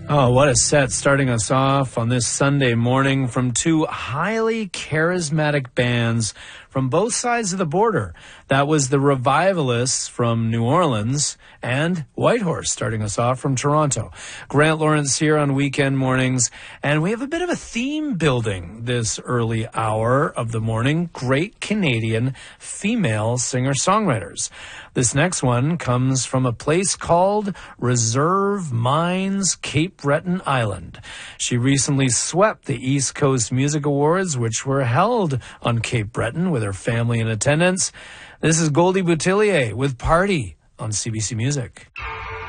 Oh, what a set starting us off on this Sunday morning from two highly charismatic bands from both sides of the border. That was the Revivalists from New Orleans and Whitehorse starting us off from Toronto. Grant Lawrence here on weekend mornings, and we have a bit of a theme building this early hour of the morning. Great Canadian female singer-songwriters. This next one comes from a place called Reserve Mines, Cape Breton Island. She recently swept the East Coast Music Awards, which were held on Cape Breton with her family in attendance. This is Goldie Boutillier with Party on CBC Music.